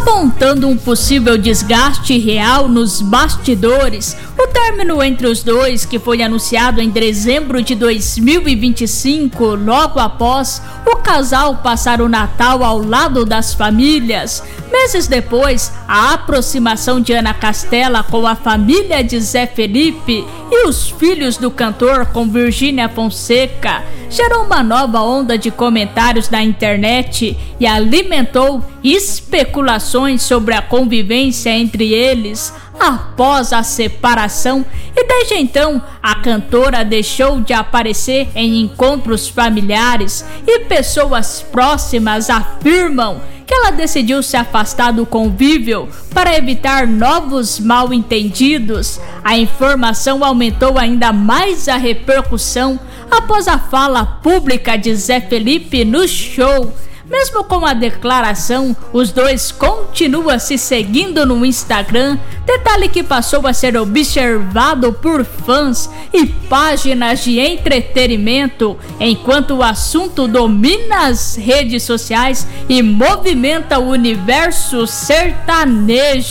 apontando um possível desgaste real nos bastidores. O término entre os dois, que foi anunciado em dezembro de 2025, logo após o casal passar o Natal ao lado das famílias. Meses depois, a aproximação de Ana Castela com a família de Zé Felipe e os filhos do cantor com Virgínia Fonseca gerou uma nova onda de comentários na internet e alimentou especulações sobre a convivência entre eles após a separação, e desde então a cantora deixou de aparecer em encontros familiares e pessoas próximas afirmam que ela decidiu se afastar do convívio para evitar novos mal-entendidos. A informação aumentou ainda mais a repercussão após a fala pública de Zé Felipe no show. Mesmo com a declaração, os dois continuam se seguindo no Instagram, detalhe que passou a ser observado por fãs e páginas de entretenimento, enquanto o assunto domina as redes sociais e movimenta o universo sertanejo.